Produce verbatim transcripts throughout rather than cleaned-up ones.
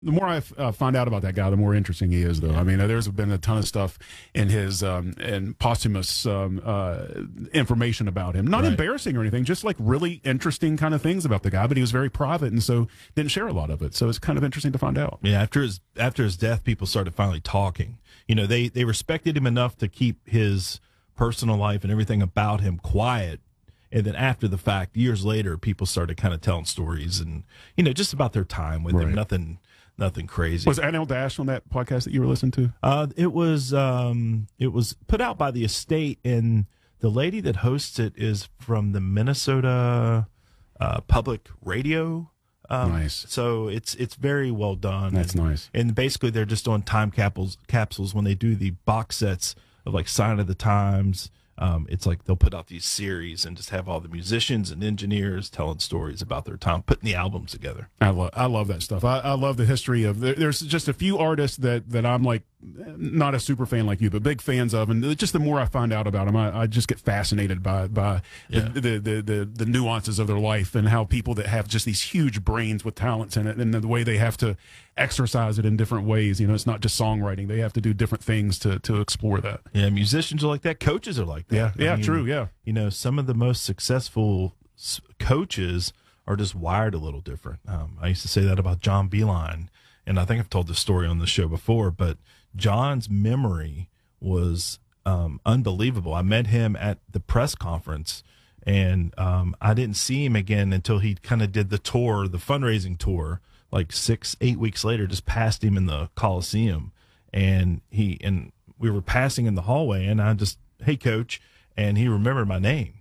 The more I uh, find out about that guy, the more interesting he is, though. I mean, there's been a ton of stuff in his um, and posthumous um, uh, information about him. Not Right. embarrassing or anything, just like really interesting kind of things about the guy. But he was very private, and so didn't share a lot of it. So it's kind of interesting to find out. Yeah, after his after his death, people started finally talking. You know, they they respected him enough to keep his personal life and everything about him quiet. And then after the fact, years later, people started kind of telling stories and, you know, just about their time with Right. him. Nothing nothing crazy. Was Anil Dash on that podcast that you were listening to? Uh, it was um, it was put out by the estate, and the lady that hosts it is from the Minnesota uh, Public Radio. Um, Nice. So it's it's very well done. That's and, nice. And basically, they're just doing time capsules capsules when they do the box sets of like Sign of the Times. Um, it's like they'll put out these series and just have all the musicians and engineers telling stories about their time, putting the albums together. I love I love that stuff. I, I love the history of. There, there's just a few artists that that I'm like not a super fan like you, but big fans of, and just the more I find out about them, I, I just get fascinated by by Yeah. the, the, the the the nuances of their life and how people that have just these huge brains with talents in it, and the way they have to exercise it in different ways. You know, it's not just songwriting; they have to do different things to to explore that. Yeah, musicians are like that. Coaches are like that. Yeah, I yeah, mean, true, yeah. You know, some of the most successful s- coaches are just wired a little different. Um, I used to say that about John Beeline, and I think I've told this story on the show before, but John's memory was um, unbelievable. I met him at the press conference, and um, I didn't see him again until he kind of did the tour, the fundraising tour, like six, eight weeks later, just passed him in the Coliseum. And he, and we were passing in the hallway, and I just, hey, coach. And he remembered my name.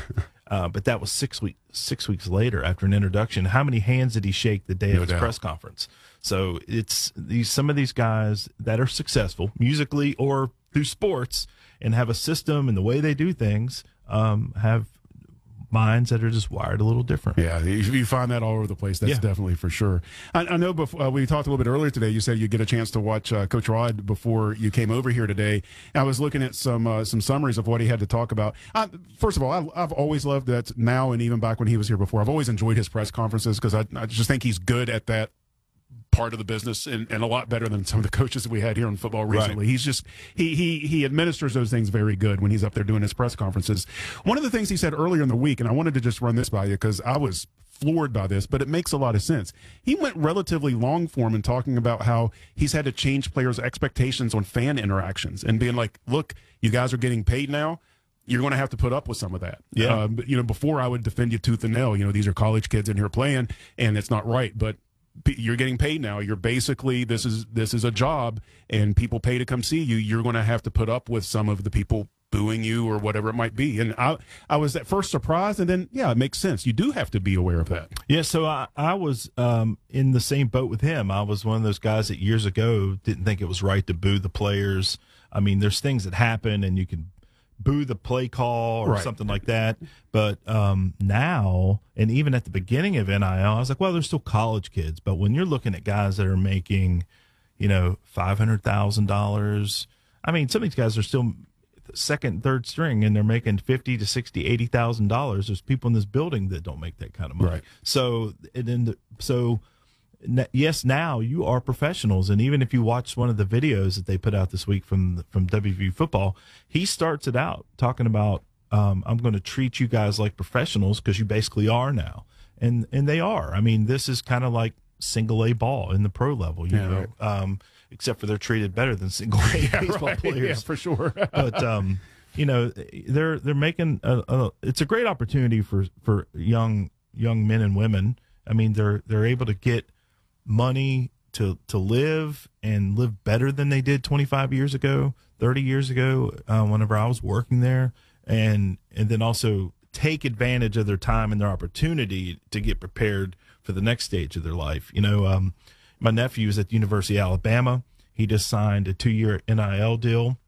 uh, but that was six weeks, six weeks later after an introduction. How many hands did he shake the day No of his doubt. press conference? So it's these, some of these guys that are successful musically or through sports and have a system and the way they do things, um, have minds that are just wired a little different. Yeah, you, you find that all over the place. That's Yeah. definitely for sure. I, I know before, uh, we talked a little bit earlier today. You said you get a chance to watch uh, Coach Rod before you came over here today. I was looking at some uh, some summaries of what he had to talk about. I, first of all, I, I've always loved that now, and even back when he was here before, I've always enjoyed his press conferences because I, I just think he's good at that part of the business and, and a lot better than some of the coaches that we had here in football recently. Right. He's just he he he administers those things very good when he's up there doing his press conferences. One of the things he said earlier in the week, and I wanted to just run this by you because I was floored by this, but it makes a lot of sense. He went relatively long form in talking about how he's had to change players' expectations on fan interactions and being like, look, you guys are getting paid now. You're going to have to put up with some of that. Yeah. Uh, but, you know, before I would defend you tooth and nail. You know, these are college kids in here playing, and it's not right. But p- you're getting paid now. You're basically this is this is a job, and people pay to come see you. You're going to have to put up with some of the people booing you or whatever it might be. And I I was at first surprised, and then yeah, it makes sense. You do have to be aware of that. Yeah, so I, I was um, in the same boat with him. I was one of those guys that years ago didn't think it was right to boo the players. I mean, there's things that happen, and you can boo the play call or Right. something like that. But um, now, and even at the beginning of N I L, I was like, well, they're still college kids. But when you're looking at guys that are making, you know, five hundred thousand dollars, I mean, some of these guys are still second, third string, and they're making fifty to sixty, eighty thousand dollars. There's people in this building that don't make that kind of money. Right. So, and then, the, so n- yes, now you are professionals, and even if you watch one of the videos that they put out this week from from W V U Football, he starts it out talking about, um, I'm going to treat you guys like professionals because you basically are now, and and they are. I mean, this is kind of like single A ball in the pro level, you Yeah, know. right. Um, except for they're treated better than single A baseball Right. players. Yeah, for sure. But um, you know, they're they're making a, a, it's a great opportunity for for young young men and women. I mean, they're they're able to get money to to live and live better than they did twenty-five years ago, thirty years ago, uh, whenever I was working there, and and then also take advantage of their time and their opportunity to get prepared for the next stage of their life. You know, um, my nephew is at the University of Alabama. He just signed a two-year N I L deal.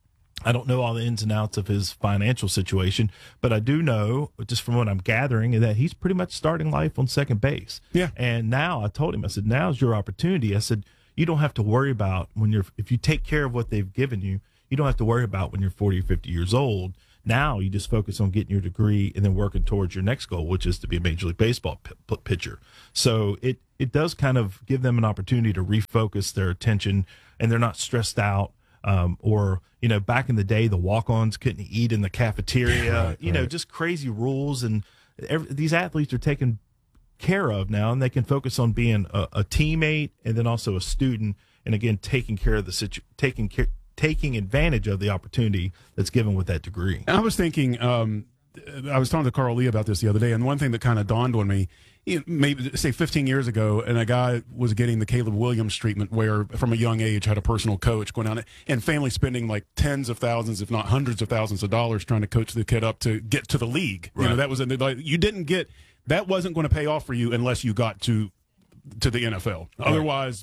I don't know all the ins and outs of his financial situation, but I do know, just from what I'm gathering, that he's pretty much starting life on second base. Yeah. And now I told him, I said, now's your opportunity. I said, you don't have to worry about when you're, if you take care of what they've given you, you don't have to worry about when you're forty or fifty years old. Now you just focus on getting your degree and then working towards your next goal, which is to be a Major League Baseball p- p- pitcher. So it it does kind of give them an opportunity to refocus their attention, and they're not stressed out. Um, or, you know, back in the day, the walk-ons couldn't eat in the cafeteria, right, you know, right. just crazy rules. And every, these athletes are taken care of now, and they can focus on being a, a teammate and then also a student. And again, taking care of the situ- taking care, taking advantage of the opportunity that's given with that degree. I was thinking, um, I was talking to Carl Lee about this the other day, and one thing that kind of dawned on me, you know, maybe say fifteen years ago, and a guy was getting the Caleb Williams treatment, where from a young age had a personal coach going on it, and family spending like tens of thousands, if not hundreds of thousands of dollars trying to coach the kid up to get to the league. Right. You know, that was like, you didn't get that wasn't going to pay off for you unless you got to to the N F L. Right. Otherwise,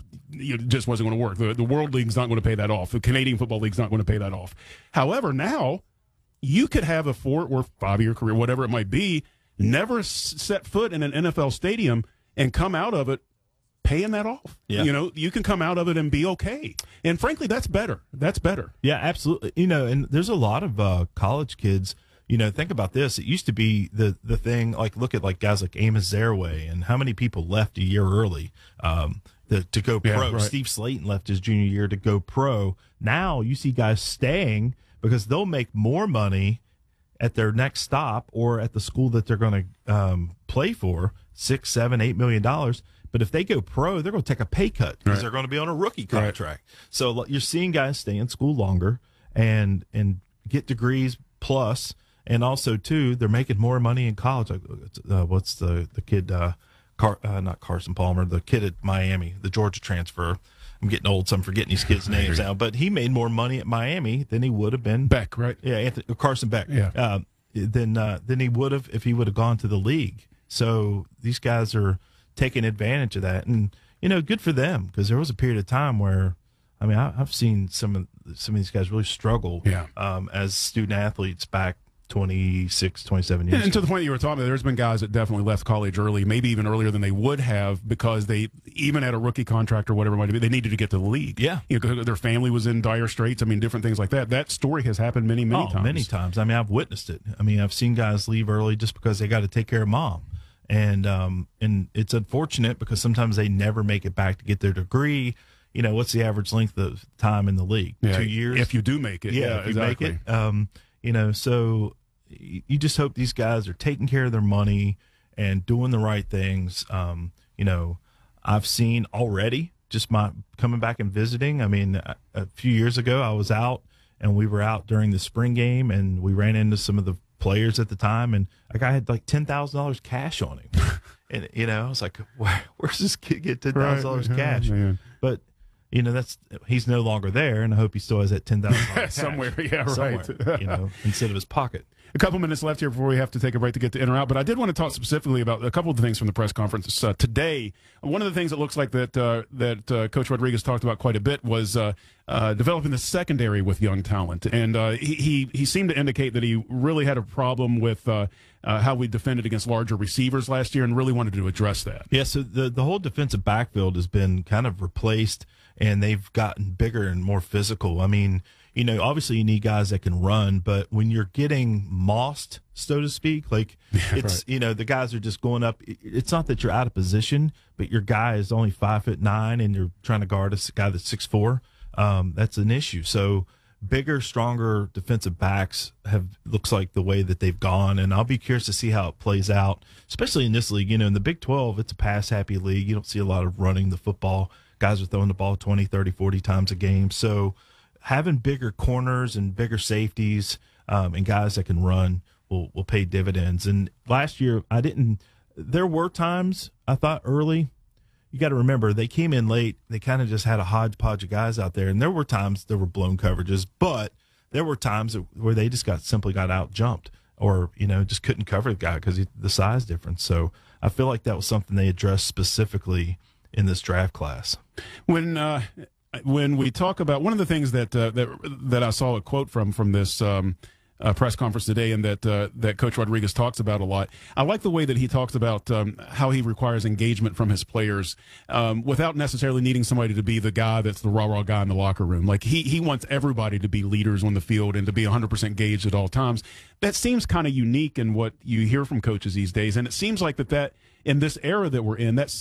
it just wasn't going to work. The, the World League's not going to pay that off. The Canadian Football League's not going to pay that off. However, now you could have a four or five year career, whatever it might be, never set foot in an N F L stadium and come out of it paying that off. Yeah. You know, you can come out of it and be okay. And frankly, that's better. That's better. Yeah, absolutely. You know, and there's a lot of uh, college kids. You know, think about this. It used to be the the thing, like, look at like guys like Amos Zaraway and how many people left a year early um, the, to go pro. Yeah, right. Steve Slayton left his junior year to go pro. Now you see guys staying because they'll make more money at their next stop or at the school that they're going to um, play for, six, seven, eight million dollars. But if they go pro, they're going to take a pay cut because Right. they're going to be on a rookie contract. Right. So you're seeing guys stay in school longer and and get degrees plus. And also, too, they're making more money in college. Uh, what's the the kid? Uh, Car, uh, not Carson Palmer. The kid at Miami, the Georgia transfer. I'm getting old, so I'm forgetting these kids' names now. But he made more money at Miami than he would have been Beck, right? Yeah, Anthony, Carson Beck. Yeah. Uh, than uh, than he would have if he would have gone to the league. So these guys are taking advantage of that, and you know, good for them because there was a period of time where, I mean, I, I've seen some of some of these guys really struggle. Yeah. Um, as student athletes back twenty-six, twenty-seven years And, and to ago. the point you were talking about, there's been guys that definitely left college early, maybe even earlier than they would have, because they, even at a rookie contract or whatever it might be, they needed to get to the league. Yeah. You know, 'cause their family was in dire straits. I mean, different things like that. That story has happened many, many oh, times. many times. I mean, I've witnessed it. I mean, I've seen guys leave early just because they got to take care of mom. And um, and it's unfortunate because sometimes they never make it back to get their degree. You know, what's the average length of time in the league? Yeah, Two years? If you do make it. Yeah, Yeah, if you exactly. make it. Um, you know, so y- you just hope these guys are taking care of their money and doing the right things. Um, you know, I've seen already just my coming back and visiting. I mean, a, a few years ago, I was out and we were out during the spring game and we ran into some of the players at the time, and a guy had like ten thousand dollars cash on him. And, you know, I was like, Where, where's this kid get ten thousand dollars Right. cash? Oh, man. But, you know, that's he's no longer there, and I hope he still has that ten thousand dollars Somewhere, yeah, somewhere, right. you know, instead of his pocket. A couple minutes left here before we have to take a break to get to in or out, but I did want to talk specifically about a couple of the things from the press conference uh, today. One of the things that looks like that uh, that uh, Coach Rodriguez talked about quite a bit was uh, uh, developing the secondary with young talent, and uh, he, he he seemed to indicate that he really had a problem with uh, uh, how we defended against larger receivers last year, and really wanted to address that. Yeah, so the the whole defensive backfield has been kind of replaced, and they've gotten bigger and more physical. I mean, you know, obviously you need guys that can run, but when you're getting mossed, so to speak, like it's, right. you know, the guys are just going up. It's not that you're out of position, but your guy is only five foot nine and you're trying to guard a guy that's six four. Um, that's an issue. So bigger, stronger defensive backs have looks like the way that they've gone, and I'll be curious to see how it plays out, especially in this league. You know, in the Big twelve, it's a pass happy league. You don't see a lot of running the football. Guys are throwing the ball twenty, thirty, forty times a game. So having bigger corners and bigger safeties um, and guys that can run will will pay dividends. And last year, I didn't. There were times I thought early. You got to remember they came in late. They kind of just had a hodgepodge of guys out there, and there were times there were blown coverages, but there were times where they just got simply got out jumped, or you know just couldn't cover the guy because the size difference. So I feel like that was something they addressed specifically in this draft class. When uh, when we talk about one of the things that uh, that that I saw a quote from from this um, uh, press conference today, and that uh, that Coach Rodriguez talks about a lot. I like the way that he talks about um, how he requires engagement from his players um, without necessarily needing somebody to be the guy that's the rah rah guy in the locker room. Like he he wants everybody to be leaders on the field and to be one hundred percent engaged at all times. That seems kind of unique in what you hear from coaches these days, and it seems like that that in this era that we're in, that's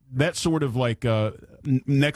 that sort of like uh, next